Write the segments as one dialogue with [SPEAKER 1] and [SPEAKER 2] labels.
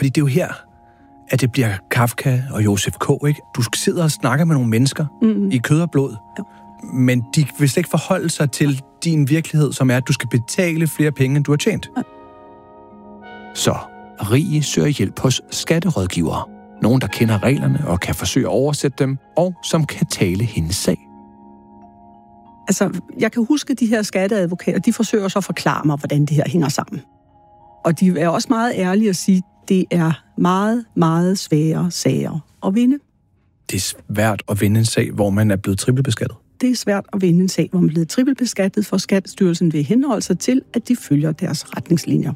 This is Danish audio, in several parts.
[SPEAKER 1] Fordi det er jo her, at det bliver Kafka og Josef K., ikke? Du sidder og snakker med nogle mennesker i kød og blod, men de vil slet ikke forholde sig til din virkelighed, som er, at du skal betale flere penge, end du har tjent. Så Rie søger hjælp hos skatterådgivere. Nogen, der kender reglerne og kan forsøge at oversætte dem, og som kan tale hendes sag.
[SPEAKER 2] Altså, jeg kan huske, de her skatteadvokater, de forsøger så at forklare mig, hvordan det her hænger sammen. Og de er også meget ærlige at sige, at det er meget, meget svære sager at vinde.
[SPEAKER 1] Det er svært at vinde en sag, hvor man er blevet trippelbeskattet.
[SPEAKER 2] Det er svært at vinde en sag, hvor man er blevet trippelbeskattet, for Skattestyrelsen vil henholde sig til, at de følger deres retningslinjer.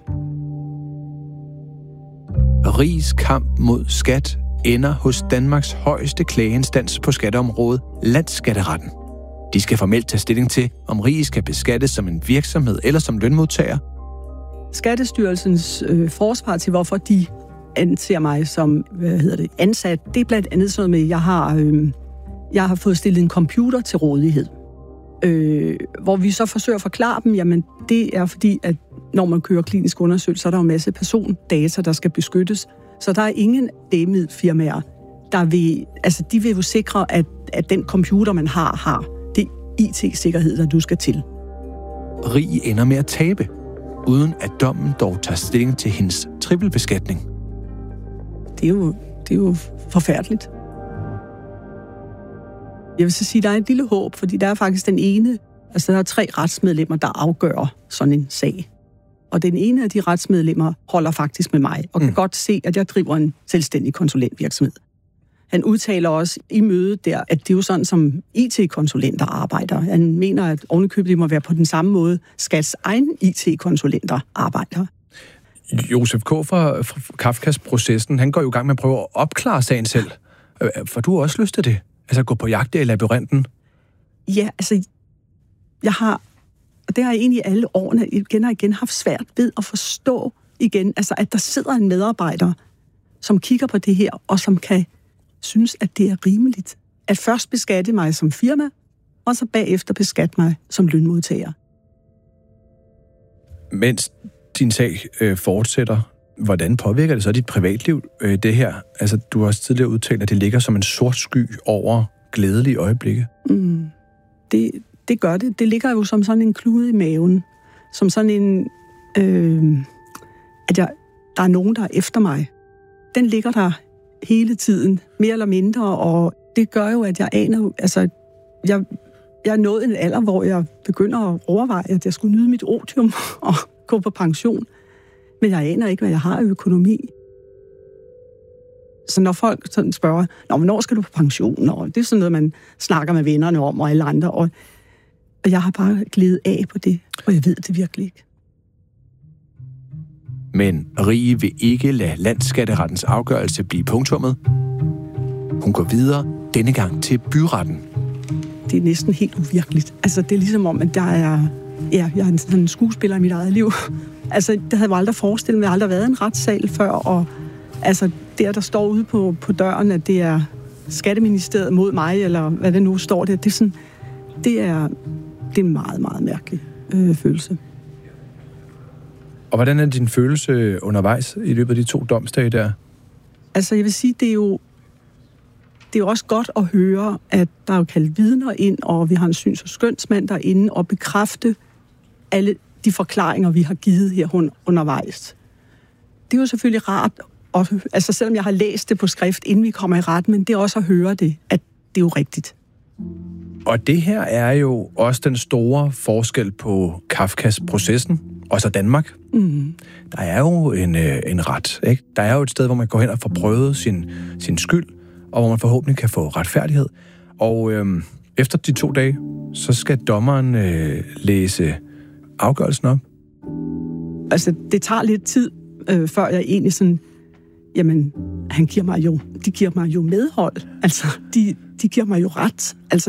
[SPEAKER 1] Ries kamp mod skat ender hos Danmarks højeste klageinstans på skatteområdet, Landsskatteretten. De skal formelt tage stilling til, om Rie skal beskattes som en virksomhed eller som lønmodtager.
[SPEAKER 2] Skattestyrelsens forsvar til, hvorfor de anser mig som ansat, det er blandt andet sådan med, at jeg har fået stillet en computer til rådighed. Hvor vi så forsøger at forklare dem, jamen det er fordi, at når man kører klinisk undersøgelse, så er der jo en masse persondata, der skal beskyttes. Så der er ingen lægemiddelfirmaer, der vil, altså de vil jo sikre, at den computer, man har det IT-sikkerhed, der du skal til.
[SPEAKER 1] Rie ender med at tabe, uden at dommen dog tager stilling til hendes trippelbeskatning.
[SPEAKER 2] Det er jo forfærdeligt. Jeg vil så sige, at der er et lille håb, fordi der er faktisk den ene, altså der er 3 retsmedlemmer, der afgør sådan en sag. Og den ene af de retsmedlemmer holder faktisk med mig, og kan godt se, at jeg driver en selvstændig konsulentvirksomhed. Han udtaler også i mødet der, at det er jo sådan, som IT-konsulenter arbejder. Han mener, at ovenikøbet det må være på den samme måde, Skats egen IT-konsulenter arbejder.
[SPEAKER 1] Josef K. fra Kafkas processen, han går jo i gang med at prøve at opklare sagen selv. For du har også lyst til det? Altså gå på jagt i labyrinten?
[SPEAKER 2] Ja, altså jeg har, og det har jeg egentlig alle årene igen og igen haft svært ved at forstå igen, altså at der sidder en medarbejder, som kigger på det her, og som kan synes, at det er rimeligt at først beskatte mig som firma, og så bagefter beskatte mig som lønmodtager.
[SPEAKER 1] Mens din sag fortsætter, hvordan påvirker det så dit privatliv, det her? Altså, du har også tidligere udtalt, at det ligger som en sort sky over glædelige øjeblikke.
[SPEAKER 2] Det gør det. Det ligger jo som sådan en klude i maven. Som sådan en... der er nogen, der er efter mig. Den ligger der hele tiden, mere eller mindre, og det gør jo, at jeg aner... Altså, jeg er nået en alder, hvor jeg begynder at overveje, at jeg skulle nyde mit otium og gå på pension. Men jeg aner ikke, hvad jeg har af økonomi. Så når folk sådan spørger, hvornår skal du på pension? Og det er sådan noget, man snakker med vennerne om og alle andre. Og jeg har bare glædet af på det, og jeg ved det virkelig ikke.
[SPEAKER 1] Men Rie vil ikke lade Landsskatterettens afgørelse blive punktummet. Hun går videre, denne gang til byretten.
[SPEAKER 2] Det er næsten helt uvirkeligt. Altså, det er ligesom om, at jeg er sådan en skuespiller i mit eget liv. Altså, det havde jeg aldrig forestillet mig. Jeg har aldrig været i en retssal før, og altså, der står ude på døren, at det er Skatteministeriet mod mig, eller hvad det nu står der. Det er en meget, meget mærkelig følelse.
[SPEAKER 1] Og hvordan er din følelse undervejs i løbet af de 2 domsdage der?
[SPEAKER 2] Altså, jeg vil sige, det er jo også godt at høre, at der er jo kaldt vidner ind, og vi har en syns- og skønsmand derinde, og bekræfte alle de forklaringer, vi har givet her undervejs. Det er jo selvfølgelig rart, altså selvom jeg har læst det på skrift, inden vi kommer i ret, men det er også at høre det, at det er jo rigtigt.
[SPEAKER 1] Og det her er jo også den store forskel på Kafkas processen, og så Danmark. Der er jo en ret, ikke? Der er jo et sted, hvor man går hen og får prøvet sin skyld, og hvor man forhåbentlig kan få retfærdighed. Og efter de 2 dage, så skal dommeren læse afgørelsen op.
[SPEAKER 2] Altså, det tager lidt tid, før jeg egentlig sådan, jamen, de giver mig jo medhold. Altså, de giver mig jo ret. Altså,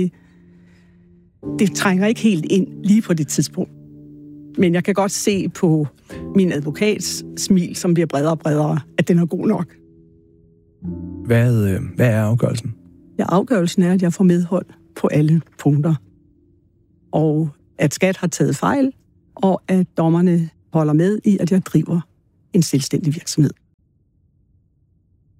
[SPEAKER 2] det trænger ikke helt ind lige på det tidspunkt. Men jeg kan godt se på min advokats smil, som bliver bredere og bredere, at den er god nok.
[SPEAKER 1] Hvad er afgørelsen?
[SPEAKER 2] Ja, afgørelsen er, at jeg får medhold på alle punkter. Og at skat har taget fejl, og at dommerne holder med i, at jeg driver en selvstændig virksomhed.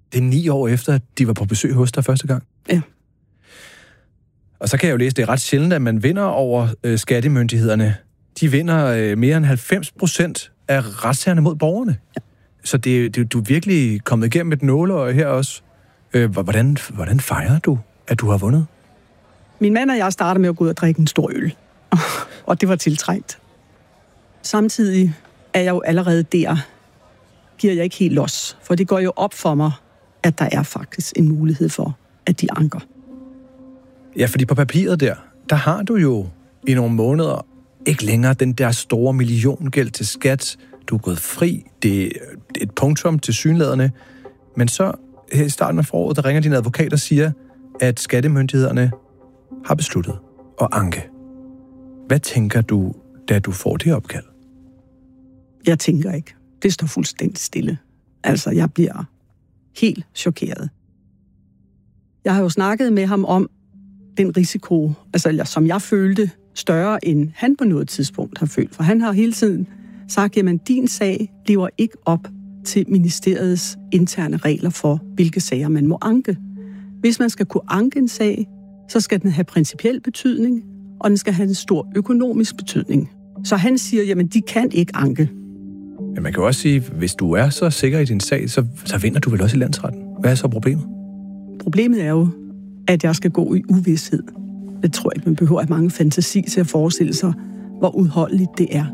[SPEAKER 1] Det er 9 år efter, at de var på besøg hos dig første gang?
[SPEAKER 2] Ja.
[SPEAKER 1] Og så kan jeg jo læse, det er ret sjældent, at man vinder over skattemyndighederne. De vinder mere end 90% af retssagerne mod borgerne. Ja. Så du er virkelig kommet igennem et nåleøje her også. Hvordan fejrer du, at du har vundet?
[SPEAKER 2] Min mand og jeg startede med at gå ud og drikke en stor øl. Og det var tiltrængt. Samtidig er jeg jo allerede der, giver jeg ikke helt los. For det går jo op for mig, at der er faktisk en mulighed for, at de anker.
[SPEAKER 1] Ja, fordi på papiret der har du jo i nogle måneder ikke længere den der store milliongæld til skat. Du er gået fri. Det er et punktum til synlæderne. Men så her i starten af foråret, der ringer din advokat og siger, at skattemyndighederne har besluttet at anke. Hvad tænker du, da du får det opkald?
[SPEAKER 2] Jeg tænker ikke. Det står fuldstændig stille. Altså, jeg bliver helt chokeret. Jeg har jo snakket med ham om den risiko, som jeg følte større, end han på noget tidspunkt har følt. For han har hele tiden sagt, jamen din sag lever ikke op til ministeriets interne regler for, hvilke sager man må anke. Hvis man skal kunne anke en sag, så skal den have principiel betydning, og den skal have en stor økonomisk betydning. Så han siger, jamen de kan ikke anke.
[SPEAKER 1] Men man kan også sige, hvis du er så sikker i din sag, så vinder du vel også i landsretten. Hvad er så problemet?
[SPEAKER 2] Problemet er jo, at jeg skal gå i uvished. Det tror jeg ikke, man behøver at mange fantasi til at forestille sig, hvor udholdeligt det er.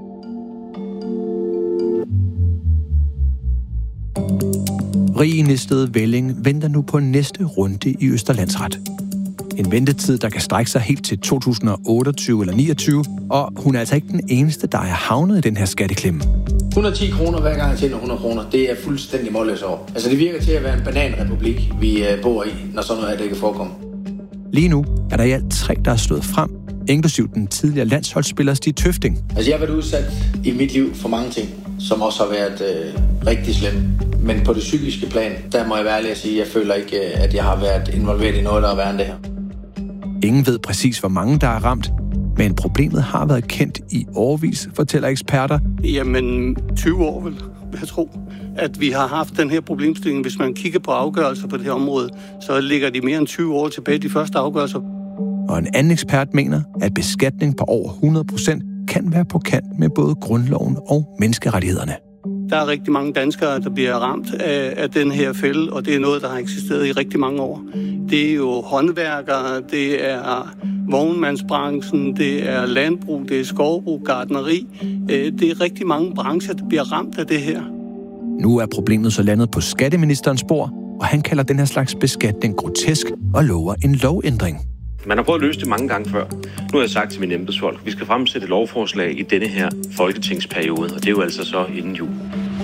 [SPEAKER 1] Rie Næstved Velling venter nu på næste runde i Østre Landsret. En ventetid, der kan strække sig helt til 2028 eller 29, og hun er altså ikke den eneste, der er havnet i den her skatteklemme.
[SPEAKER 3] 110 kroner hver gang jeg tjener 100 kroner, det er fuldstændig målløs over. Altså det virker til at være en bananrepublik, vi bor i, når sådan noget af det kan forekomme.
[SPEAKER 1] Lige nu er der i alt 3, der er slået frem, inklusiv den tidligere landsholdsspiller Stig Tøfting.
[SPEAKER 3] Altså jeg har været udsat i mit liv for mange ting, som også har været rigtig slemme. Men på det psykiske plan, der må jeg være ærlig at sige, at jeg føler ikke, at jeg har været involveret i noget, der er værre end det her.
[SPEAKER 1] Ingen ved præcis, hvor mange der er ramt, men problemet har været kendt i årevis, fortæller eksperter.
[SPEAKER 4] Jamen, 20 år vil jeg tro, at vi har haft den her problemstilling. Hvis man kigger på afgørelser på det her område, så ligger de mere end 20 år tilbage, de første afgørelser.
[SPEAKER 1] Og en anden ekspert mener, at beskatning på over 100% kan være på kant med både grundloven og menneskerettighederne.
[SPEAKER 4] Der er rigtig mange danskere, der bliver ramt af den her fælde, og det er noget, der har eksisteret i rigtig mange år. Det er jo håndværkere, det er vognmandsbranchen, det er landbrug, det er skovbrug, gartneri. Det er rigtig mange brancher, der bliver ramt af det her.
[SPEAKER 1] Nu er problemet så landet på skatteministerens bord, og han kalder den her slags beskatning grotesk og lover en lovændring.
[SPEAKER 5] Man har prøvet at løse det mange gange før. Nu har jeg sagt til mine embedsfolk, at vi skal fremsætte lovforslag i denne her folketingsperiode, og det er jo altså så inden jul.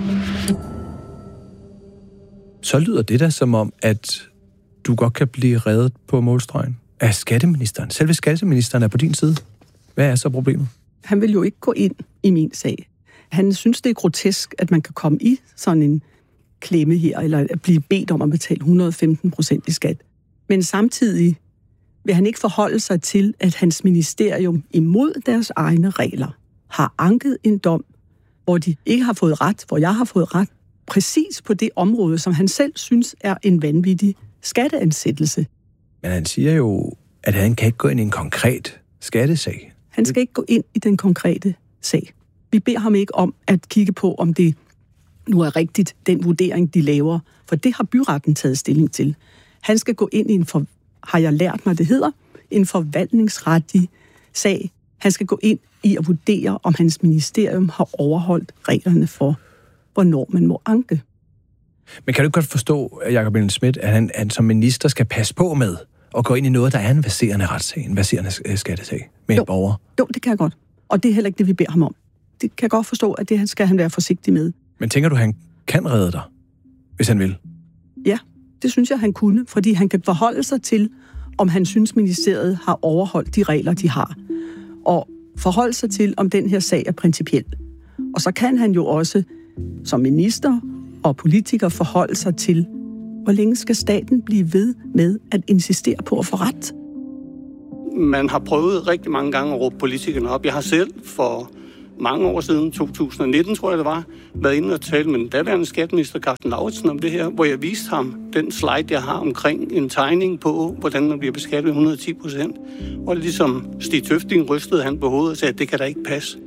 [SPEAKER 1] Så lyder det da som om, at du godt kan blive reddet på målstregen af skatteministeren. Selve skatteministeren er på din side. Hvad er så problemet?
[SPEAKER 2] Han vil jo ikke gå ind i min sag. Han synes, det er grotesk, at man kan komme i sådan en klemme her, eller at blive bedt om at betale 115% i skat. Men samtidig vil han ikke forholde sig til, at hans ministerium imod deres egne regler har anket en dom, hvor de ikke har fået ret, hvor jeg har fået ret, præcis på det område, som han selv synes er en vanvittig skatteansættelse.
[SPEAKER 1] Men han siger jo, at han kan ikke gå ind i en konkret skattesag.
[SPEAKER 2] Han skal ikke gå ind i den konkrete sag. Vi beder ham ikke om at kigge på, om det nu er rigtigt, den vurdering, de laver, for det har byretten taget stilling til. Han skal gå ind i har jeg lært mig, det hedder, en forvaltningsretlig sag. Han skal gå ind i at vurdere, om hans ministerium har overholdt reglerne for, hvornår man må anke.
[SPEAKER 1] Men kan du godt forstå, Jakob Engel-Schmidt, at han som minister skal passe på med at gå ind i noget, der er en verserende retssag, en verserende skattesag med en borger?
[SPEAKER 2] Jo, det kan jeg godt. Og det er heller ikke det, vi beder ham om. Det kan jeg godt forstå, at det skal han være forsigtig med.
[SPEAKER 1] Men tænker du, han kan redde dig, hvis han vil?
[SPEAKER 2] Ja, det synes jeg, han kunne, fordi han kan forholde sig til, om han synes, ministeriet har overholdt de regler, de har. Og forholde sig til, om den her sag er principiel. Og så kan han jo også som minister og politiker forholde sig til, hvor længe skal staten blive ved med at insistere på at få ret?
[SPEAKER 4] Man har prøvet rigtig mange gange at råbe politikerne op. Jeg har selv for mange år siden, 2019 tror jeg det var, været inde og tale med den daværende skatteminister Carsten Lauritsen om det her, hvor jeg viste ham den slide, jeg har omkring en tegning på, hvordan man bliver beskattet med 110%. Og ligesom Stig Tøfting rystede han på hovedet og sagde, at det kan da ikke passe.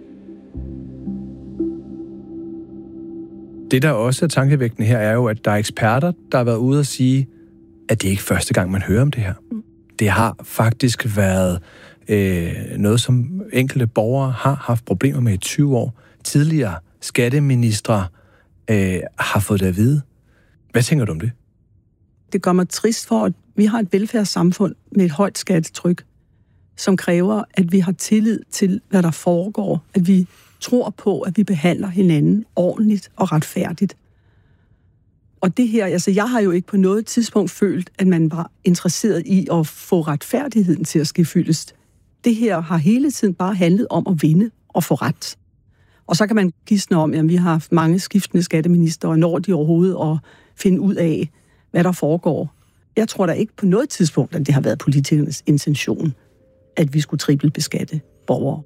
[SPEAKER 1] Det, der også er tankevækkende her, er jo, at der er eksperter, der har været ude og sige, at det ikke er første gang, man hører om det her. Det har faktisk været noget, som enkelte borgere har haft problemer med i 20 år. Tidligere skatteministre har fået det at vide. Hvad tænker du om det?
[SPEAKER 2] Det gør mig trist for, at vi har et velfærdssamfund med et højt skattetryk, som kræver, at vi har tillid til, hvad der foregår, at vi tror på, at vi behandler hinanden ordentligt og retfærdigt. Og det her, altså jeg har jo ikke på noget tidspunkt følt, at man var interesseret i at få retfærdigheden til at ske fyldest. Det her har hele tiden bare handlet om at vinde og få ret. Og så kan man gisne om, at vi har haft mange skiftende skatteminister, og når de overhovedet at finde ud af, hvad der foregår. Jeg tror da ikke på noget tidspunkt, at det har været politikernes intention, at vi skulle trippelbeskatte borgere.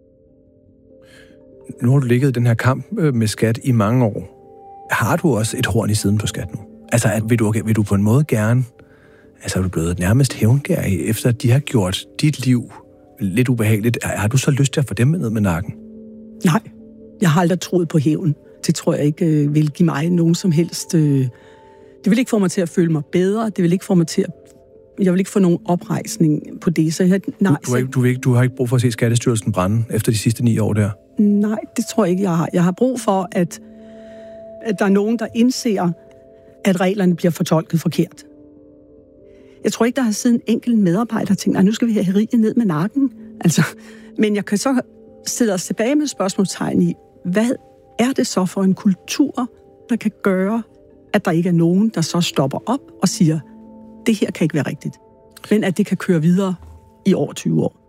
[SPEAKER 1] Nu har du ligget i den her kamp med skat i mange år. Har du også et horn i siden på skat nu? Altså, vil du på en måde gerne... Altså, er du blevet nærmest hævngærig, efter at de har gjort dit liv lidt ubehageligt? Har du så lyst til at få dem ned med nakken?
[SPEAKER 2] Nej, jeg har aldrig troet på hævn. Det tror jeg ikke vil give mig nogen som helst... Det vil ikke få mig til at føle mig bedre. Det vil ikke få mig til at... Jeg vil ikke få nogen oprejsning på det. Så
[SPEAKER 1] du har ikke brug for at se Skattestyrelsen brænde efter de sidste 9 år der?
[SPEAKER 2] Nej, det tror jeg ikke, jeg har. Jeg har brug for, at der er nogen, der indser, at reglerne bliver fortolket forkert. Jeg tror ikke, der har siddet en enkelt medarbejder og tænkt, nu skal vi have riget ned med nakken. Altså, men jeg kan så sidde os tilbage med spørgsmålstegn i, hvad er det så for en kultur, der kan gøre, at der ikke er nogen, der så stopper op og siger, det her kan ikke være rigtigt. Men at det kan køre videre i over 20 år.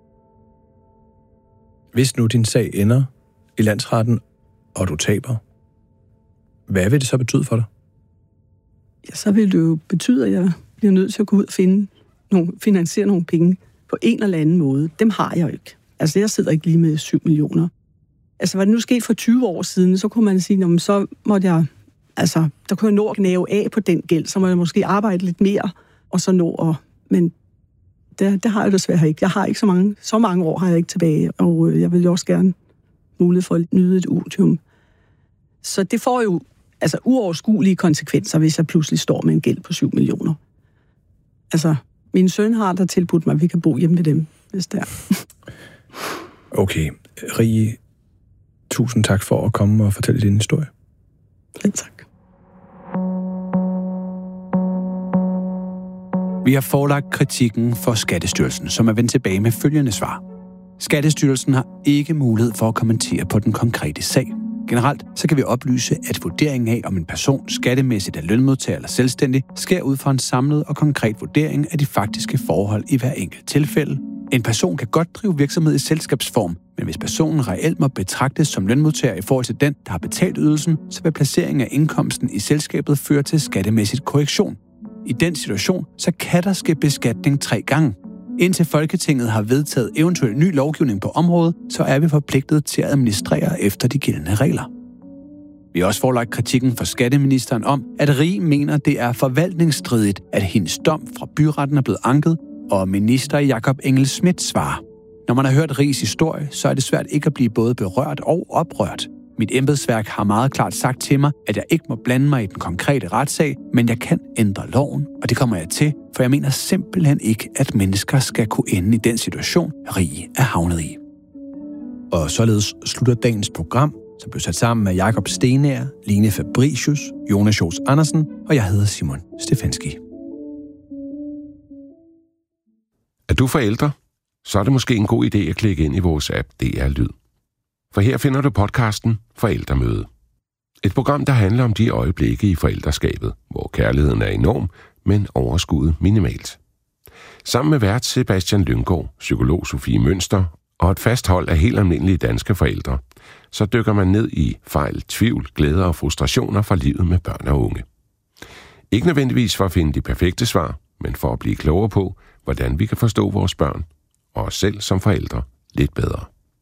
[SPEAKER 1] Hvis nu din sag ender i landsretten, og du taber, hvad vil det så betyde for dig?
[SPEAKER 2] Ja, så vil det jo betyde, at jeg bliver nødt til at gå ud og finansiere nogle penge på en eller anden måde. Dem har jeg jo ikke. Altså, jeg sidder ikke lige med 7 millioner. Altså, var det nu sket for 20 år siden, så kunne man sige, så måtte jeg... Altså, der kunne jeg nå at gnave af på den gæld, så må jeg måske arbejde lidt mere, og så nå at... Men det har jeg desværre ikke. Jeg har ikke så mange år har jeg ikke tilbage, og jeg vil jo også gerne mulighed for at nyde et otium. Så det får jo uoverskuelige konsekvenser, hvis jeg pludselig står med en gæld på 7 millioner. Altså, min søn har der tilbudt mig, at vi kan bo hjemme med dem, hvis det er.
[SPEAKER 1] Okay. Rie, tusind tak for at komme og fortælle din historie.
[SPEAKER 2] Ja, tak.
[SPEAKER 6] Vi har forelagt kritikken for Skattestyrelsen, som er vendt tilbage med følgende svar. Skattestyrelsen har ikke mulighed for at kommentere på den konkrete sag. Generelt så kan vi oplyse, at vurderingen af, om en person skattemæssigt er lønmodtager eller selvstændig, sker ud fra en samlet og konkret vurdering af de faktiske forhold i hver enkelt tilfælde. En person kan godt drive virksomhed i selskabsform, men hvis personen reelt må betragtes som lønmodtager i forhold til den, der har betalt ydelsen, så vil placeringen af indkomsten i selskabet føre til skattemæssigt korrektion. I den situation, så kan der ske beskatning 3 gange. Indtil Folketinget har vedtaget eventuel ny lovgivning på området, så er vi forpligtet til at administrere efter de gældende regler. Vi har også forelagt kritikken fra skatteministeren om, at Rie mener, det er forvaltningsstridigt, at hendes dom fra byretten er blevet anket, og minister Jakob Engel-Schmidt svarer. Når man har hørt Ries historie, så er det svært ikke at blive både berørt og oprørt. Mit embedsværk har meget klart sagt til mig, at jeg ikke må blande mig i den konkrete retssag, men jeg kan ændre loven, og det kommer jeg til, for jeg mener simpelthen ikke, at mennesker skal kunne ende i den situation, Rie er havnet i.
[SPEAKER 1] Og således slutter dagens program, som blev sat sammen af Jakob Stenær, Line Fabricius, Jonas Schultz Andersen, og jeg hedder Simon Stefanski.
[SPEAKER 7] Er du forældre? Så er det måske en god idé at klikke ind i vores app DR Lyd. For her finder du podcasten Forældremøde. Et program, der handler om de øjeblikke i forældreskabet, hvor kærligheden er enorm, men overskuddet minimalt. Sammen med vært Sebastian Lynggaard, psykolog Sofie Mønster og et fast hold af helt almindelige danske forældre, så dykker man ned i fejl, tvivl, glæder og frustrationer fra livet med børn og unge. Ikke nødvendigvis for at finde de perfekte svar, men for at blive klogere på, hvordan vi kan forstå vores børn og os selv som forældre lidt bedre.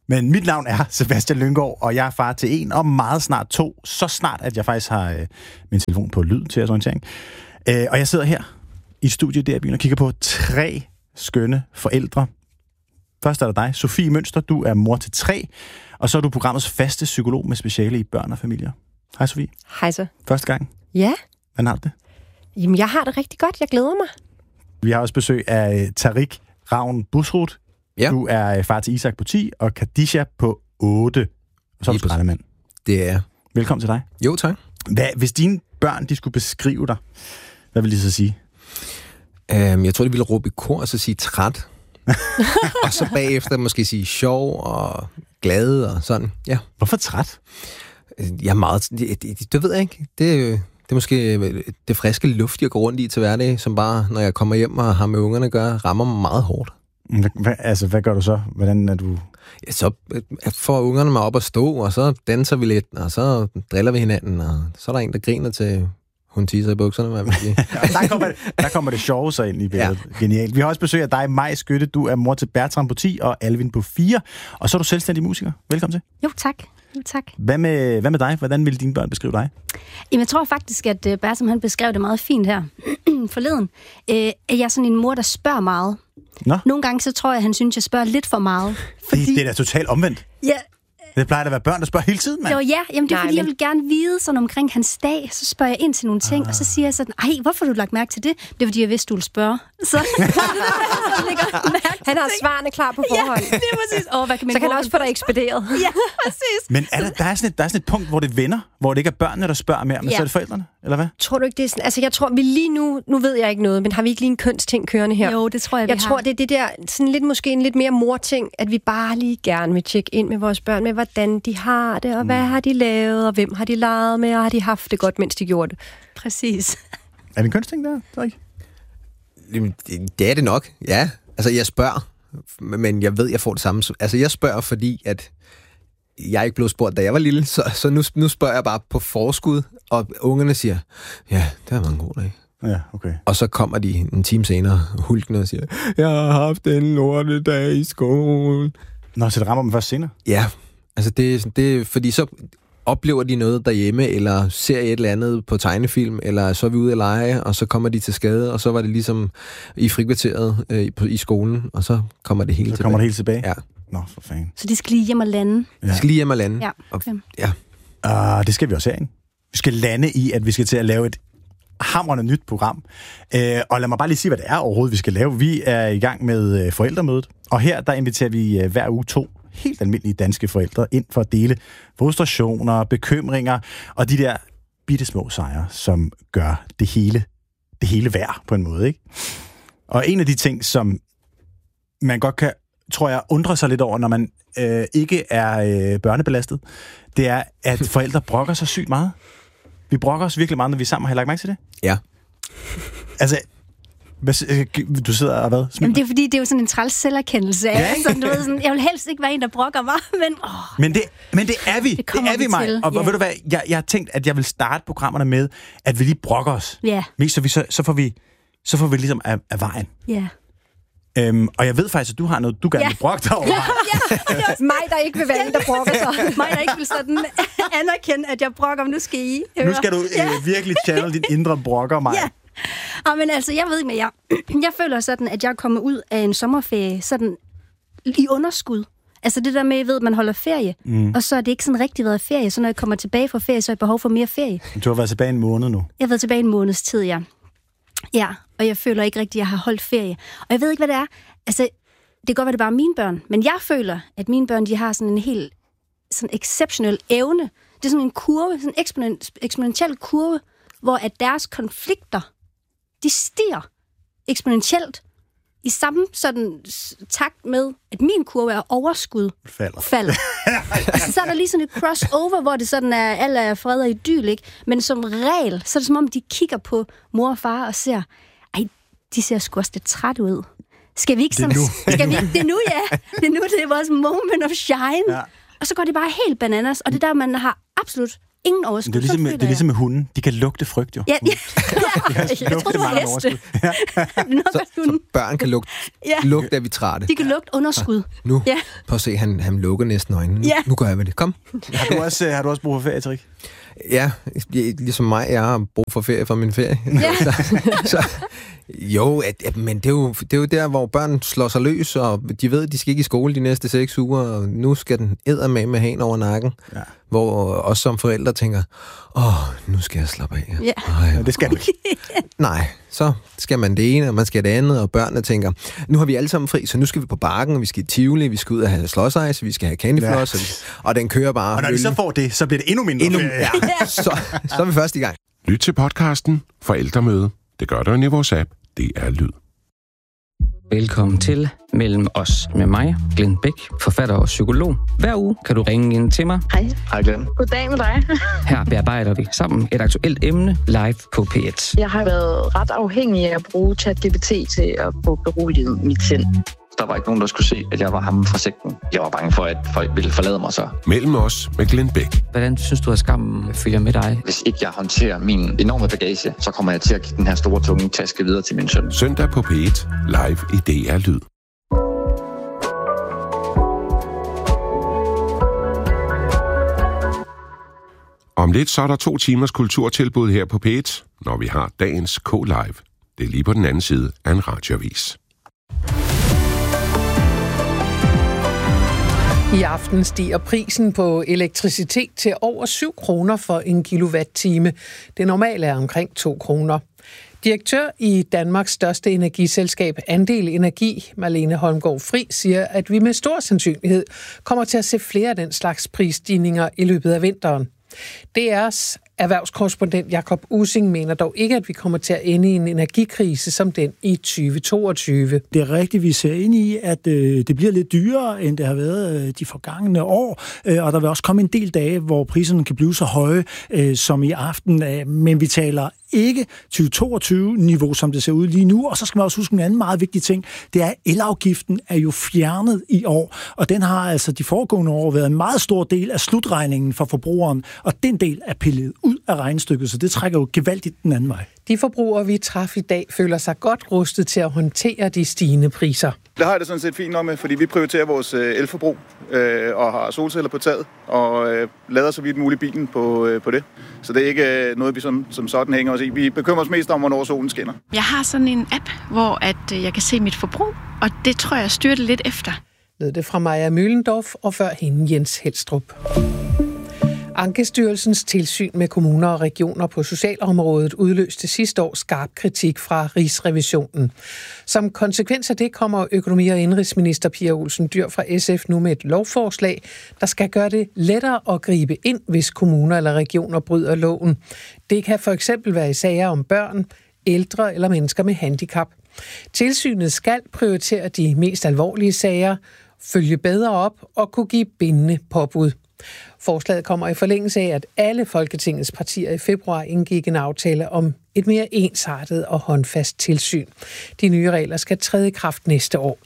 [SPEAKER 8] Men mit navn er Sebastian Lynggaard, og jeg er far til 1 og meget snart 2. Så snart, at jeg faktisk har min telefon på lyd til jeres orientering. Og jeg sidder her i studiet der i byen og kigger på 3 skønne forældre. Først er der dig, Sofie Mønster. Du er mor til 3, og så er du programmets faste psykolog med speciale i børn og familier. Hej Sofie.
[SPEAKER 9] Hej så.
[SPEAKER 8] Første gang.
[SPEAKER 9] Ja.
[SPEAKER 8] Hvordan har du det?
[SPEAKER 9] Jamen, jeg har det rigtig godt. Jeg glæder mig.
[SPEAKER 8] Vi har også besøg af Tariq Ravn Busrud.
[SPEAKER 10] Ja.
[SPEAKER 8] Du er far til Isak på 10 og Khadija på 8. Og så er du skraldemand.
[SPEAKER 10] Det er.
[SPEAKER 8] Velkommen til dig.
[SPEAKER 10] Jo, tak.
[SPEAKER 8] Hvis dine børn de skulle beskrive dig, hvad vil de så sige?
[SPEAKER 10] Jeg tror, de ville råbe i kor og så sige træt. Og så bagefter måske sige sjov og glad og sådan. Ja.
[SPEAKER 8] Hvorfor træt?
[SPEAKER 10] Jeg er meget... Det ved jeg ikke. Det er måske det friske luft, jeg går rundt i til hverdag, som bare, når jeg kommer hjem og har med ungerne at gøre, rammer mig meget hårdt.
[SPEAKER 8] Hvad gør du så? Hvordan er du...
[SPEAKER 10] Ja, så får ungerne mig op at stå, og så danser vi lidt, og så driller vi hinanden, og så er der en, der griner til hun tisser i bukserne. Hvad
[SPEAKER 8] der kommer det sjove så ind i billedet. Ja. Genialt. Vi har også besøg af dig, Maj Skytte. Du er mor til Bertram på 10 og Alvin på 4. Og så er du selvstændig musiker. Velkommen til.
[SPEAKER 11] Jo, tak. Tak.
[SPEAKER 8] Hvad med dig? Hvordan vil dine børn beskrive dig?
[SPEAKER 11] Jamen, jeg tror faktisk, at Bertram han beskrev det meget fint her forleden. At jeg er sådan en mor, der spørger meget.
[SPEAKER 8] Nå?
[SPEAKER 11] Nogle gange så tror jeg, han synes, jeg spørger lidt for meget. Fordi...
[SPEAKER 8] Det er da totalt omvendt.
[SPEAKER 11] Ja.
[SPEAKER 8] Det plejer at være børn, der spørger hele tiden, mand.
[SPEAKER 11] Jo, ja. Jamen, det er fordi, jeg vil gerne vide sådan omkring hans dag. Så spørger jeg ind til nogle ting, og så siger jeg sådan, hvorfor har du lagt mærke til det? Det er fordi, jeg vidste, du ville spørge. Så
[SPEAKER 9] han har svarene klar på forhånd.
[SPEAKER 11] Ja, det er præcis. Hvad kan
[SPEAKER 9] så kan han også få dig ekspederet.
[SPEAKER 11] Ja, præcis.
[SPEAKER 8] Men der er sådan et punkt, hvor det vender, hvor det ikke er børnene, der spørger mere, men så er det forældrene, eller hvad?
[SPEAKER 9] Tror du ikke, det er sådan? Altså, jeg tror, vi lige nu ved jeg ikke noget, men har vi ikke lige en kønsting kørende her?
[SPEAKER 11] Jo, det tror jeg,
[SPEAKER 9] jeg tror, det er det der, sådan lidt, måske en lidt mere morting, at vi bare lige gerne vil tjekke ind med vores børn, med hvordan de har det, og hvad har de lavet, og hvem har de leget med, og har de haft det godt, mens de gjorde det.
[SPEAKER 11] Præcis.
[SPEAKER 8] Er det en kønsting der, Erik?
[SPEAKER 10] Det er det nok, ja. Altså, jeg spørger, men jeg ved, jeg får det samme. Altså, jeg spørger, fordi at jeg ikke blev spurgt, da jeg var lille, så nu spørger jeg bare på forskud, og ungerne siger, ja, det var en god dag.
[SPEAKER 8] Ja, okay.
[SPEAKER 10] Og så kommer de en time senere hulkende og siger, jeg har haft en lortedag i skolen.
[SPEAKER 8] Nå, så det rammer dem først senere?
[SPEAKER 10] Ja, altså det fordi så oplever de noget derhjemme, eller ser et eller andet på tegnefilm, eller så er vi ude at lege, og så kommer de til skade, og så var det ligesom i frikvarteret i skolen, og så kommer det hele tilbage.
[SPEAKER 8] Så kommer det hele tilbage?
[SPEAKER 10] Ja.
[SPEAKER 8] Nå, for fanden.
[SPEAKER 11] Så de skal lige hjem og lande?
[SPEAKER 10] Ja. De skal lige hjem og lande.
[SPEAKER 11] Ja, okay.
[SPEAKER 8] Det skal vi også have. Vi skal lande i, at vi skal til at lave et hamrende nyt program. Og lad mig bare lige sige, hvad det er overhovedet, vi skal lave. Vi er i gang med forældremødet, og her der inviterer vi hver uge 2 helt almindelige danske forældre ind for at dele frustrationer, bekymringer og de der bittesmå sejre, som gør det hele værd på en måde, ikke? Og en af de ting, som man godt kan, tror jeg, undre sig lidt over, når man ikke er børnebelastet, det er, at forældre brokker sig sygt meget. Vi brokker os virkelig meget, når vi er sammen. Har I lagt mærke til det? Ja. Altså, du sidder og hvad?
[SPEAKER 11] Jamen, det er fordi, det er jo sådan en træls selverkendelse. Ja, sådan, du ved, sådan, jeg vil helst ikke være en, der brokker mig, men...
[SPEAKER 8] Men det er vi. Det er vi, Maj. Og ved du hvad, jeg har tænkt, at jeg vil starte programmerne med, at vi lige brokker os.
[SPEAKER 11] Ja.
[SPEAKER 8] Mest, så får vi ligesom af vejen.
[SPEAKER 11] Ja.
[SPEAKER 8] Og jeg ved faktisk, at du har noget, du gerne vil brokke dig over.
[SPEAKER 9] Mig, der ikke vil være en, der brokker sig.
[SPEAKER 11] Mig, der ikke vil sådan anerkende, at jeg brokker, men nu skal I høre.
[SPEAKER 8] Nu skal du virkelig channel din indre brokker, Maj. Ja.
[SPEAKER 11] Men altså, jeg ved ikke med jer. Jeg føler sådan, at jeg er kommet ud af en sommerferie sådan i underskud. Altså det der med, at man holder ferie, og så er det ikke sådan rigtig været ferie. Så når jeg kommer tilbage fra ferie, så har jeg behov for mere ferie.
[SPEAKER 8] Du har været tilbage en måned nu.
[SPEAKER 11] Jeg har været tilbage en måneds tid, ja. Ja, og jeg føler ikke rigtigt, at jeg har holdt ferie. Og jeg ved ikke, hvad det er. Altså, det kan godt være, det bare mine børn. Men jeg føler, at mine børn, de har sådan en helt sådan exceptionel evne. Det er sådan en kurve, sådan en eksponentiel kurve, hvor at deres konflikter, de stiger eksponentielt i samme sådan takt med, at min kurve er overskud. Falder. Altså, så er der lige sådan et crossover, hvor det sådan er, alle er fred og idyl, ikke? Men som regel, så er det som om, de kigger på mor og far og ser, de ser sgu også lidt træt ud. Skal vi ikke sådan... Det er nu, ja. Det er nu, det er vores moment of shine. Ja. Og så går det bare helt bananas, og det der, man har absolut ingen overskud.
[SPEAKER 8] Det er ligesom med hunden. De kan lugte frygt, jo.
[SPEAKER 11] Ja. Jeg tror, det var heste.
[SPEAKER 10] Så børn kan lugte, at vi trætte.
[SPEAKER 11] De kan lugte underskud.
[SPEAKER 10] Nu, prøv at se, han lukker næsten øjnene. Nu gør jeg med det. Kom.
[SPEAKER 8] Har du også brug for ferie, Trik?
[SPEAKER 10] Ja, ligesom mig, jeg har brug for ferie fra min ferie. Men det er jo der, hvor børn slår sig løs, og de ved, at de skal ikke i skole de næste 6 uger, og nu skal den eddermame have over nakken. Ja. Hvor også som forældre tænker, nu skal jeg slappe af.
[SPEAKER 8] Ja, det skal du ikke.
[SPEAKER 10] Nej, så skal man det ene, og man skal det andet, og børnene tænker, nu har vi alle sammen fri, så nu skal vi på Bakken, vi skal i Tivoli, vi skal ud og have slåsejs, vi skal have candyfloss, og den kører bare.
[SPEAKER 8] Og når de så får det, så bliver det endnu mindre.
[SPEAKER 10] Så er vi først i gang.
[SPEAKER 7] Lyt til podcasten Forældremøde. Det gør du i vores app. Det er lyd.
[SPEAKER 12] Velkommen til Mellem os med mig, Glenn Bæk, forfatter og psykolog. Hver uge kan du ringe ind til mig.
[SPEAKER 13] Hej.
[SPEAKER 14] Hej Glenn.
[SPEAKER 13] Goddag med dig.
[SPEAKER 12] Her bearbejder vi sammen et aktuelt emne live på P1.
[SPEAKER 13] Jeg har været ret afhængig af at bruge ChatGPT til at få beroliget mit sind.
[SPEAKER 14] Der var ikke nogen, der skulle se, at jeg var ham fra sekten. Jeg var bange for, at folk ville forlade mig så.
[SPEAKER 7] Mellem os med Glenn Bæk.
[SPEAKER 12] Hvordan synes du, at skammen følger med dig?
[SPEAKER 14] Hvis ikke jeg håndterer min enorme bagage, så kommer jeg til at give den her store, tunge taske videre til min søn.
[SPEAKER 7] Søndag på P1, live i DR Lyd. Om lidt så er der 2 timers kulturtilbud her på P1, når vi har dagens K-Live. Det er lige på den anden side af en radioavis.
[SPEAKER 15] I aften stiger prisen på elektricitet til over 7 kroner for en kilowatt-time. Det normale er omkring 2 kroner. Direktør i Danmarks største energiselskab Andel Energi, Marlene Holmgaard Fri, siger, at vi med stor sandsynlighed kommer til at se flere af den slags prisstigninger i løbet af vinteren. DR's erhvervskorrespondent Jakob Ussing mener dog ikke, at vi kommer til at ende i en energikrise som den i 2022.
[SPEAKER 16] Det er rigtigt, vi ser ind i, at det bliver lidt dyrere, end det har været de forgangne år, og der vil også komme en del dage, hvor priserne kan blive så høje som i aften, men vi taler ikke 2022-niveau, som det ser ud lige nu. Og så skal man også huske en anden meget vigtig ting, det er, at elafgiften er jo fjernet i år, og den har altså de foregående år været en meget stor del af slutregningen for forbrugeren, og den del er pillet ud af regnestykket, så det trækker jo gevaldigt den anden vej.
[SPEAKER 15] De forbrugere, vi traf i dag, føler sig godt rustet til at håndtere de stigende priser.
[SPEAKER 17] Det har jeg det sådan set fint nok med, fordi vi prioriterer vores elforbrug og har solceller på taget og lader så vidt muligt bilen på det. Så det er ikke noget, vi som sådan hænger os i. Vi bekymrer os mest om, hvornår solen skinner.
[SPEAKER 18] Jeg har sådan en app, hvor jeg kan se mit forbrug, og det tror jeg styrer det lidt efter.
[SPEAKER 15] Lød det fra Maja Mühlendorf og før hende Jens Helstrup. Ankestyrelsens tilsyn med kommuner og regioner på socialområdet udløste sidste år skarp kritik fra Rigsrevisionen. Som konsekvens af det kommer økonomi- og indenrigsminister Pia Olsen Dyhr fra SF nu med et lovforslag, der skal gøre det lettere at gribe ind, hvis kommuner eller regioner bryder loven. Det kan for eksempel være i sager om børn, ældre eller mennesker med handicap. Tilsynet skal prioritere de mest alvorlige sager, følge bedre op og kunne give bindende påbud. Forslaget kommer i forlængelse af, at alle Folketingets partier i februar indgik en aftale om et mere ensartet og håndfast tilsyn. De nye regler skal træde i kraft næste år.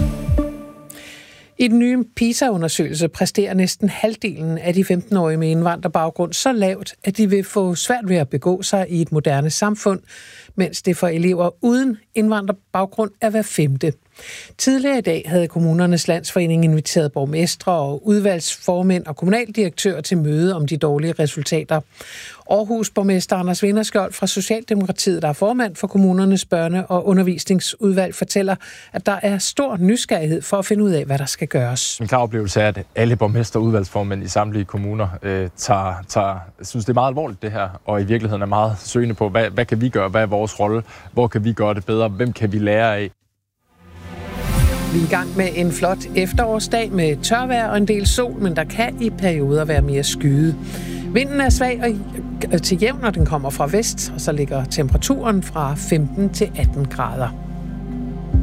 [SPEAKER 15] I den nye PISA-undersøgelse præsterer næsten halvdelen af de 15-årige med indvandrerbaggrund så lavt, at de vil få svært ved at begå sig i et moderne samfund, mens det for elever uden indvandrerbaggrund er hver 5. Tidligere i dag havde Kommunernes Landsforening inviteret borgmestre og udvalgsformænd og kommunaldirektører til møde om de dårlige resultater. Aarhus borgmester Anders Vinderskjold fra Socialdemokratiet, der er formand for kommunernes børne- og undervisningsudvalg, fortæller, at der er stor nysgerrighed for at finde ud af, hvad der skal gøres.
[SPEAKER 19] En klar oplevelse er, at alle borgmester og udvalgsformænd i samtlige kommuner synes, det er meget alvorligt det her, og i virkeligheden er meget søgende på, hvad kan vi gøre, hvad er vores rolle, hvor kan vi gøre det bedre, hvem kan vi lære af.
[SPEAKER 15] Vi er i gang med en flot efterårsdag med tørvejr og en del sol, men der kan i perioder være mere skyde. Vinden er svag og til jævn, når den kommer fra vest, og så ligger temperaturen fra 15 til 18 grader.